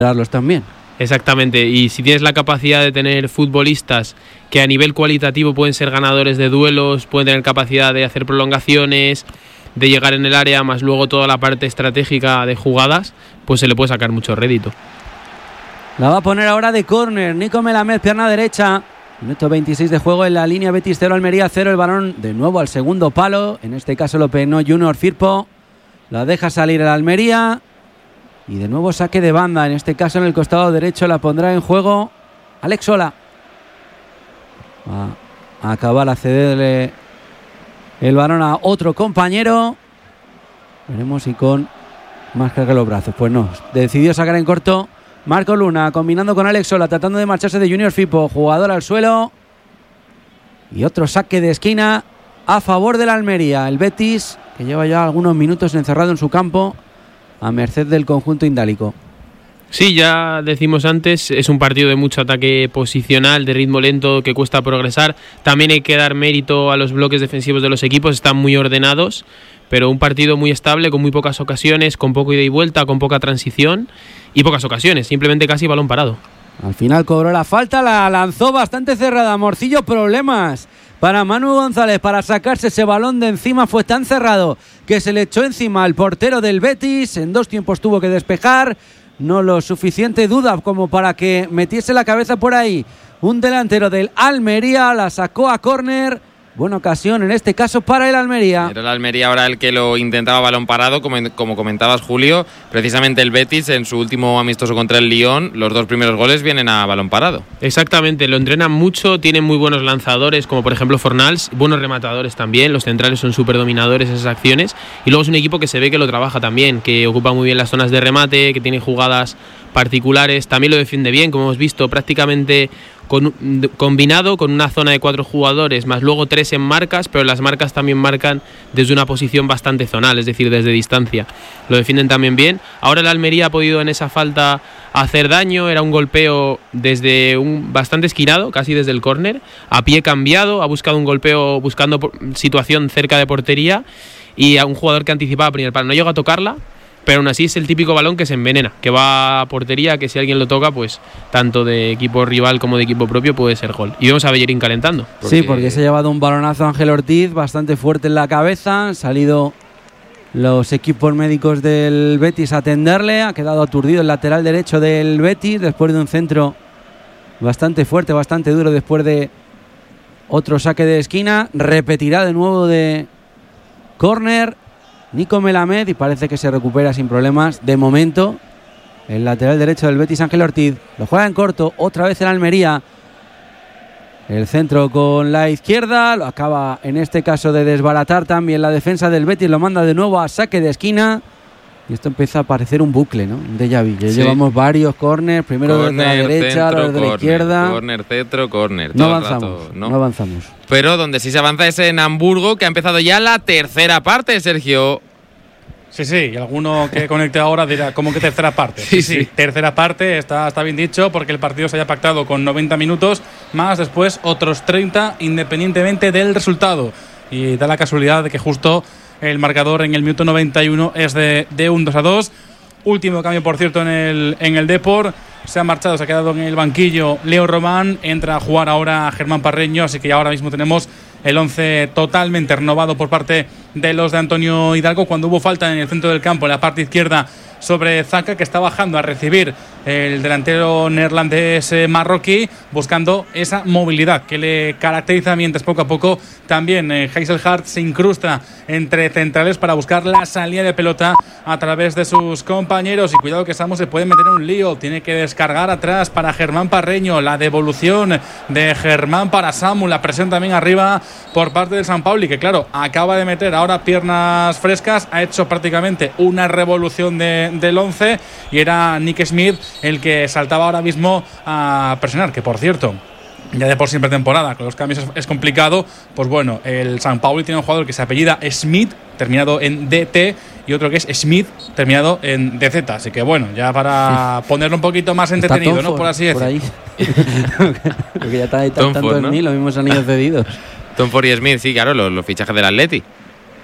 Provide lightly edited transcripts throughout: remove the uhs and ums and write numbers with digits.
darlos también. Exactamente, y si tienes la capacidad de tener futbolistas que a nivel cualitativo pueden ser ganadores de duelos, pueden tener capacidad de hacer prolongaciones, de llegar en el área, más luego toda la parte estratégica de jugadas, pues se le puede sacar mucho rédito. La va a poner ahora de córner Nico Melamed, pierna derecha. Minuto 26 de juego en la línea. Betis 0, Almería 0. El balón de nuevo al segundo palo. En este caso lo peinó Junior Firpo. La deja salir el Almería. Y de nuevo saque de banda. En este caso en el costado derecho la pondrá en juego Alex Sola. Va a acabar a cederle el balón a otro compañero. Veremos si con más carga los brazos. Pues no. Decidió sacar en corto Marco Luna, combinando con Alex Sola, tratando de marcharse de Junior Firpo. Jugador al suelo. Y otro saque de esquina a favor del Almería. El Betis, que lleva ya algunos minutos encerrado en su campo, a merced del conjunto indálico. Sí, ya decimos antes, es un partido de mucho ataque posicional, de ritmo lento, que cuesta progresar. También hay que dar mérito a los bloques defensivos de los equipos, están muy ordenados, pero un partido muy estable, con muy pocas ocasiones, con poco ida y vuelta, con poca transición y pocas ocasiones, simplemente casi balón parado. Al final cobró la falta, la lanzó bastante cerrada. Morcillo, problemas para Manu González para sacarse ese balón de encima. Fue tan cerrado que se le echó encima al portero del Betis. En 2 tiempos tuvo que despejar. No lo suficiente duda como para que metiese la cabeza por ahí un delantero del Almería. La sacó a córner. Buena ocasión en este caso para el Almería. Era el Almería ahora el que lo intentaba balón parado, como comentabas, Julio. Precisamente el Betis en su último amistoso contra el Lyon, los 2 primeros goles vienen a balón parado. Exactamente, lo entrenan mucho, tienen muy buenos lanzadores, como por ejemplo Fornals, buenos rematadores también, los centrales son súper dominadores en esas acciones, y luego es un equipo que se ve que lo trabaja también, que ocupa muy bien las zonas de remate, que tiene jugadas particulares, también lo defiende bien, como hemos visto, prácticamente combinado con una zona de 4 jugadores, más luego 3 en marcas, pero las marcas también marcan desde una posición bastante zonal, es decir, desde distancia. Lo defienden también bien. Ahora el Almería ha podido en esa falta hacer daño, era un golpeo desde bastante esquinado, casi desde el córner, a pie cambiado, ha buscado un golpeo buscando situación cerca de portería y a un jugador que anticipaba primer palo. No llega a tocarla, pero aún así es el típico balón que se envenena, que va a portería, que si alguien lo toca, pues tanto de equipo rival como de equipo propio puede ser gol. Y vemos a Bellerín calentando. Sí, porque se ha llevado un balonazo a Ángel Ortiz bastante fuerte en la cabeza. Han salido los equipos médicos del Betis a atenderle. Ha quedado aturdido el lateral derecho del Betis después de un centro bastante fuerte, bastante duro, después de otro saque de esquina. Repetirá de nuevo de córner Nico Melamed y parece que se recupera sin problemas de momento el lateral derecho del Betis, Ángel Ortiz. Lo juega en corto, otra vez en Almería. El centro con la izquierda, lo acaba en este caso de desbaratar también la defensa del Betis, lo manda de nuevo a saque de esquina. Y esto empieza a parecer un bucle, ¿no? Un déjà vu. Sí. Llevamos varios córners, primero desde la derecha, ahora desde la izquierda. Córner, centro, córner. No avanzamos, no avanzamos. Pero donde sí se avanza es en Hamburgo, que ha empezado ya la tercera parte, Sergio. Sí, y alguno que conecte ahora dirá, ¿cómo que tercera parte? Sí, tercera parte, está bien dicho, porque el partido se haya pactado con 90 minutos, más después otros 30, independientemente del resultado. Y da la casualidad de que justo el marcador en el minuto 91 es de un 2-2. Último cambio, por cierto, en el Depor. Se ha marchado, se ha quedado en el banquillo Leo Román. Entra a jugar ahora Germán Parreño, así que ya ahora mismo tenemos el 11 totalmente renovado por parte de los de Antonio Hidalgo. Cuando hubo falta en el centro del campo, en la parte izquierda, sobre Zaka, que está bajando a recibir el delantero neerlandés marroquí, buscando esa movilidad que le caracteriza, mientras poco a poco también Heiselhart se incrusta entre centrales para buscar la salida de pelota a través de sus compañeros. Y cuidado que Samu se puede meter en un lío, tiene que descargar atrás para Germán Parreño, la devolución de Germán para Samu, la presión también arriba por parte del San Pauli, que claro, acaba de meter ahora piernas frescas, ha hecho prácticamente una revolución del 11 y era Nick Smith el que saltaba ahora mismo a presionar, que por cierto, ya de por siempre temporada, con los cambios es complicado. Pues bueno, el San Pauli tiene un jugador que se apellida Smith, terminado en DT, y otro que es Smith, terminado en DZ. Así que bueno, ya para ponerlo un poquito más entretenido, Tom, ¿no? Por así decirlo. Porque ya está tanto Ford, en ¿no? Mí, los mismos anillos cedidos. Tom Ford y Smith, sí, claro, los fichajes del Atleti.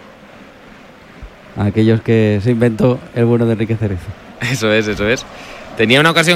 Aquellos que se inventó el bueno de Enrique Cerezo. Eso es. Tenía una ocasión